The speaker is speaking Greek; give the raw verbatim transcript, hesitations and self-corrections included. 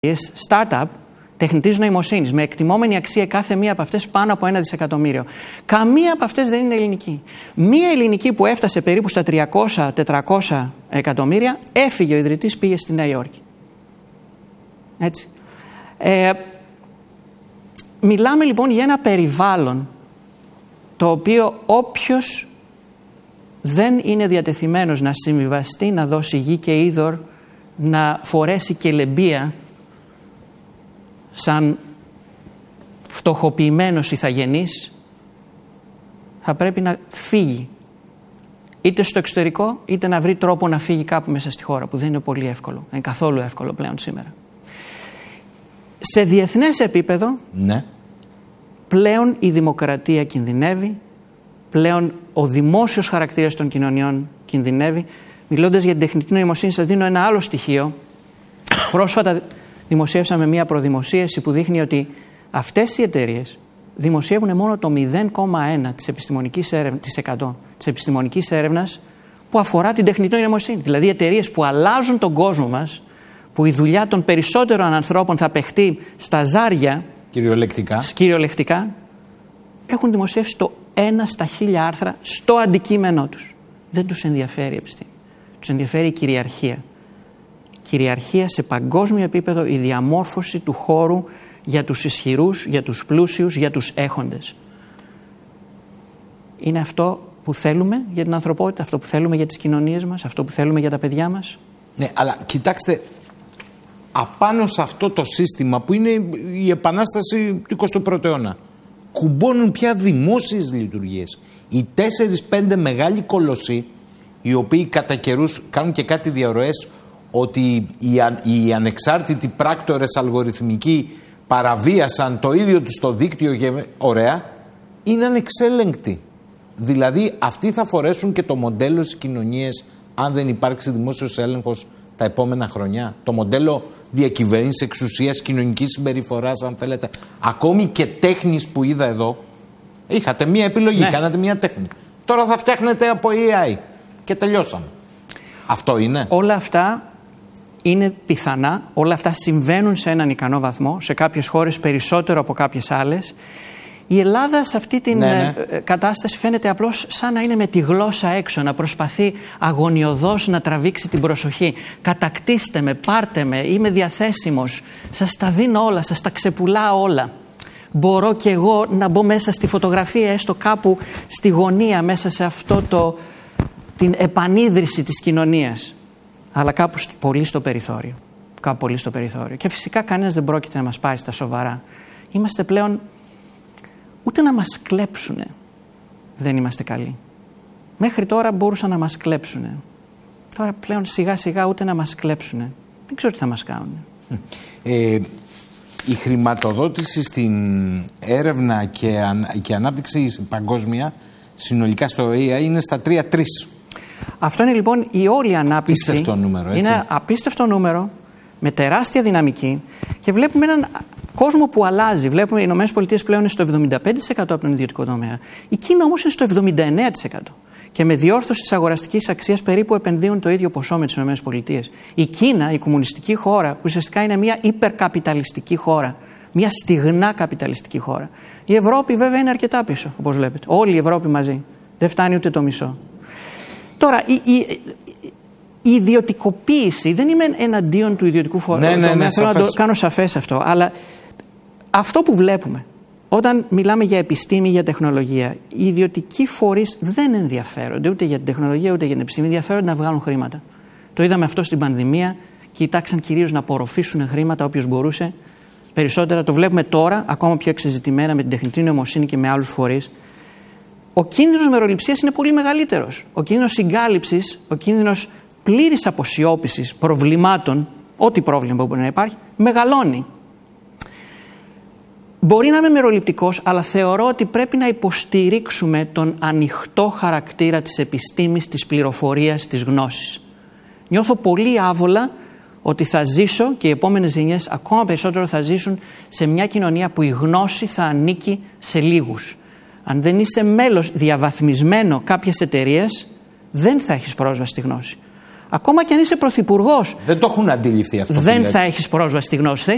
startup τεχνητής νοημοσύνης με εκτιμόμενη αξία κάθε μία από αυτές πάνω από ένα δισεκατομμύριο. Καμία από αυτές δεν είναι ελληνική. Μία ελληνική που έφτασε περίπου στα τριακόσια με τετρακόσια εκατομμύρια, έφυγε ο ιδρυτής, πήγε στη Νέα Υόρκη. Έτσι. Ε, μιλάμε λοιπόν για ένα περιβάλλον το οποίο όποιος δεν είναι διατεθειμένος να συμβιβαστεί, να δώσει γη και είδωρ, να φορέσει κελεμπία σαν φτωχοποιημένος ηθαγενής, θα πρέπει να φύγει είτε στο εξωτερικό είτε να βρει τρόπο να φύγει κάπου μέσα στη χώρα, που δεν είναι πολύ εύκολο, δεν είναι καθόλου εύκολο πλέον σήμερα. Σε διεθνές επίπεδο, ναι, πλέον η δημοκρατία κινδυνεύει, πλέον ο δημόσιος χαρακτήρας των κοινωνιών κινδυνεύει. Μιλώντας για την τεχνητή νοημοσύνη, σας δίνω ένα άλλο στοιχείο. Πρόσφατα δημοσίευσαμε μια προδημοσίευση που δείχνει ότι αυτές οι εταιρείες δημοσιεύουν μόνο το μηδέν κόμμα ένα της επιστημονικής έρευνας, της εκατό της επιστημονικής έρευνας που αφορά την τεχνητή νοημοσύνη. Δηλαδή εταιρείες που αλλάζουν τον κόσμο μας, που η δουλειά των περισσότερων ανθρώπων θα παιχτεί στα ζάρια, κυριολεκτικά, κυριολεκτικά έχουν δημοσιεύσει το ένα στα χίλια άρθρα στο αντικείμενό τους. Δεν τους ενδιαφέρει η επιστήμη. Τους ενδιαφέρει η κυριαρχία. Κυριαρχία σε παγκόσμιο επίπεδο, η διαμόρφωση του χώρου για τους ισχυρούς, για τους πλούσιους, για τους έχοντες. Είναι αυτό που θέλουμε για την ανθρωπότητα, αυτό που θέλουμε για τις κοινωνίες μας, αυτό που θέλουμε για τα παιδιά μας. Ναι, αλλά κοιτάξτε, απάνω σε αυτό το σύστημα που είναι η επανάσταση του εικοστού πρώτου αιώνα, κουμπώνουν πια δημόσιες λειτουργίες. Οι τέσσερις πέντε μεγάλοι κολοσσοί, οι οποίοι κατά καιρούς κάνουν και κάτι διαρροές ότι οι, α, οι ανεξάρτητοι πράκτορες αλγοριθμικοί παραβίασαν το ίδιο τους το δίκτυο και ωραία, είναι ανεξέλεγκτοι. Δηλαδή αυτοί θα φορέσουν και το μοντέλο στις κοινωνίες αν δεν υπάρξει δημόσιος έλεγχος τα επόμενα χρονιά. Το μοντέλο διακυβέρνησης, εξουσίας, κοινωνικής συμπεριφοράς, αν θέλετε. Ακόμη και τέχνης που είδα εδώ, είχατε μία επιλογή, ναι, κάνατε μία τέχνη. Τώρα θα φτιάχνετε από έι άι και τελειώσαμε. Αυτό είναι. Όλα αυτά είναι πιθανά, όλα αυτά συμβαίνουν σε έναν ικανό βαθμό, σε κάποιες χώρες περισσότερο από κάποιες άλλες. Η Ελλάδα σε αυτή την ναι, ναι. κατάσταση φαίνεται απλώς σαν να είναι με τη γλώσσα έξω, να προσπαθεί αγωνιωδώς να τραβήξει την προσοχή. Κατακτήστε με, πάρτε με, είμαι διαθέσιμος, σας τα δίνω όλα, σας τα ξεπουλάω όλα. Μπορώ κι εγώ να μπω μέσα στη φωτογραφία, έστω κάπου στη γωνία, μέσα σε αυτό το, την επανίδρυση της κοινωνίας. Αλλά κάπου πολύ στο περιθώριο. Κάπου πολύ στο περιθώριο. Και φυσικά κανένας δεν πρόκειται να μας πάρει στα σοβαρά. Είμαστε πλέον, ούτε να μας κλέψουνε δεν είμαστε καλοί. Μέχρι τώρα μπορούσαν να μας κλέψουνε. Τώρα πλέον σιγά σιγά ούτε να μας κλέψουνε. Δεν ξέρω τι θα μας κάνουν. Ε, η χρηματοδότηση στην έρευνα και, αν, και ανάπτυξη παγκόσμια συνολικά στο έι άι είναι στα τρία τρία. Αυτό είναι λοιπόν η όλη ανάπτυξη. Απίστευτο νούμερο, έτσι. Είναι απίστευτο νούμερο, με τεράστια δυναμική, και βλέπουμε έναν κόσμο που αλλάζει. Βλέπουμε οι ΗΠΑ πλέον είναι στο εβδομήντα πέντε τοις εκατό από τον ιδιωτικό τομέα. Η Κίνα όμως είναι στο εβδομήντα εννέα τοις εκατό. Και με διόρθωση της αγοραστικής αξίας περίπου επενδύουν το ίδιο ποσό με τις ΗΠΑ. Η Κίνα, η κομμουνιστική χώρα, που ουσιαστικά είναι μια υπερκαπιταλιστική χώρα, μια στιγνά καπιταλιστική χώρα. Η Ευρώπη βέβαια είναι αρκετά πίσω, όπως βλέπετε. Όλη η Ευρώπη μαζί. Δεν φτάνει ούτε το μισό. Τώρα, η, η, η ιδιωτικοποίηση, δεν είμαι εναντίον του ιδιωτικού φορέα. Ναι, ναι, ναι, θέλω σαφές. να το κάνω σαφές αυτό. Αλλά αυτό που βλέπουμε όταν μιλάμε για επιστήμη, για τεχνολογία, οι ιδιωτικοί φορείς δεν ενδιαφέρονται ούτε για την τεχνολογία ούτε για την επιστήμη. Ενδιαφέρονται να βγάλουν χρήματα. Το είδαμε αυτό στην πανδημία. Κοιτάξαν κυρίως να απορροφήσουν χρήματα όποιος μπορούσε. Περισσότερα το βλέπουμε τώρα, ακόμα πιο εξεζητημένα με την τεχνητή νοημοσύνη και με άλλους φορείς. Ο κίνδυνος μεροληψίας είναι πολύ μεγαλύτερος. Ο κίνδυνος συγκάλυψης, ο κίνδυνος πλήρης αποσιώπησης προβλημάτων, ό,τι πρόβλημα μπορεί να υπάρχει, μεγαλώνει. Μπορεί να είμαι μεροληπτικός, αλλά θεωρώ ότι πρέπει να υποστηρίξουμε τον ανοιχτό χαρακτήρα της επιστήμης, της πληροφορίας, της γνώσης. Νιώθω πολύ άβολα ότι θα ζήσω και οι επόμενες γενιές ακόμα περισσότερο θα ζήσουν σε μια κοινωνία που η γνώση θα ανήκει σε λίγους. Αν δεν είσαι μέλος διαβαθμισμένο κάποιες εταιρείες, δεν θα έχεις πρόσβαση στη γνώση. Ακόμα και αν είσαι πρωθυπουργός, δεν το έχουν αντιληφθεί αυτό. Δεν θα έχεις πρόσβαση στη γνώση. Θα